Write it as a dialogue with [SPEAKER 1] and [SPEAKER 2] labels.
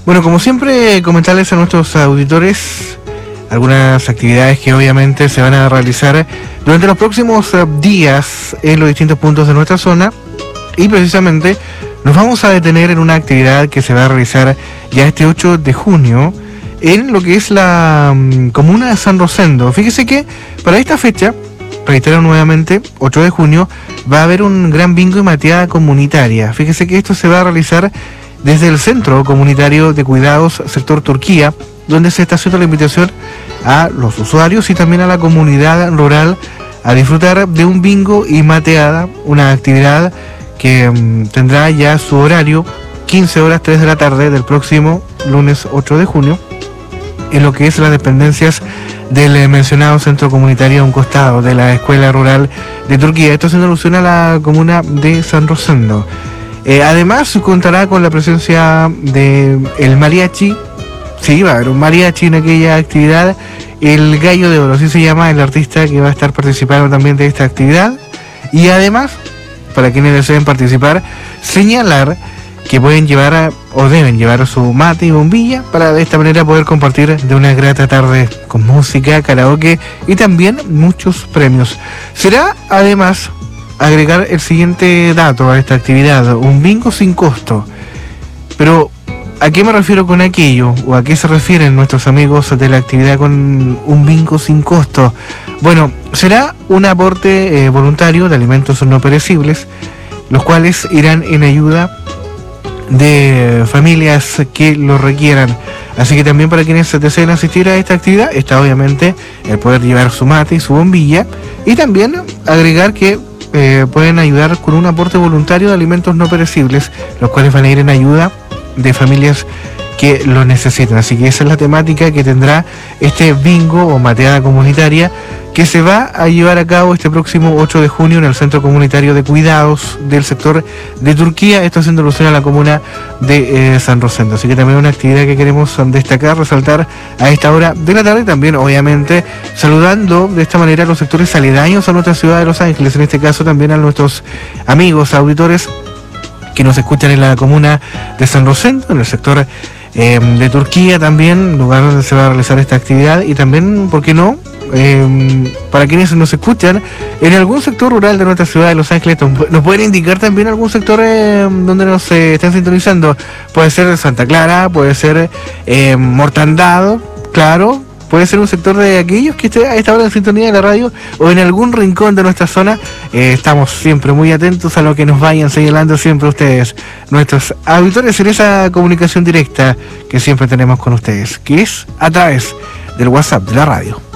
[SPEAKER 1] Bueno, como siempre, comentarles a nuestros auditores algunas actividades que obviamente se van a realizar durante los próximos días en los distintos puntos de nuestra zona, y precisamente nos vamos a detener en una actividad que se va a realizar ya este 8 de junio en lo que es la comuna de San Rosendo. Fíjese que para esta fecha, reitero nuevamente, 8 de junio, va a haber un gran bingo y mateada comunitaria. Fíjese que esto se va a realizar desde el Centro Comunitario de Cuidados Sector Turquía, donde se está haciendo la invitación a los usuarios y también a la comunidad rural a disfrutar de un bingo y mateada, una actividad que tendrá ya su horario 15 horas 3 de la tarde del próximo lunes 8 de junio en lo que es las dependencias del mencionado centro comunitario a un costado de la Escuela Rural de Turquía. Esto haciendo alusión a la comuna de San Rosendo. Además contará con la presencia de el mariachi. Sí, va a haber un mariachi en aquella actividad. El Gallo de Oro, así se llama el artista que va a estar participando también de esta actividad. Y además, para quienes deseen participar, señalar que pueden llevar o deben llevar su mate y bombilla para de esta manera poder compartir de una grata tarde con música, karaoke y también muchos premios. Será además agregar el siguiente dato a esta actividad: un bingo sin costo. Pero ¿a qué me refiero con aquello? ¿O a qué se refieren nuestros amigos de la actividad con un bingo sin costo? Bueno, será un aporte voluntario de alimentos no perecibles, los cuales irán en ayuda de familias que lo requieran. Así que también para quienes deseen asistir a esta actividad está obviamente el poder llevar su mate y su bombilla, y también agregar que pueden ayudar con un aporte voluntario de alimentos no perecibles, los cuales van a ir en ayuda de familias que lo necesitan. Así que esa es la temática que tendrá este bingo o mateada comunitaria que se va a llevar a cabo este próximo 8 de junio en el Centro Comunitario de Cuidados del Sector de Turquía. Esto haciendo alusión a la comuna de San Rosendo. Así que también una actividad que queremos destacar, resaltar a esta hora de la tarde. También obviamente saludando de esta manera a los sectores aledaños a nuestra ciudad de Los Ángeles, en este caso también a nuestros amigos auditores que nos escuchan en la comuna de San Rosendo, en el sector de Turquía también, lugar donde se va a realizar esta actividad, y también, ¿por qué no?, para quienes nos escuchan en algún sector rural de nuestra ciudad de Los Ángeles, nos pueden indicar también algún sector donde nos estén sintonizando. Puede ser Santa Clara, puede ser Mortandado, claro, puede ser un sector de aquellos que esté a esta hora en sintonía de la radio o en algún rincón de nuestra zona. Estamos siempre muy atentos a lo que nos vayan señalando siempre ustedes, nuestros auditores, en esa comunicación directa que siempre tenemos con ustedes, que es a través del WhatsApp de la radio.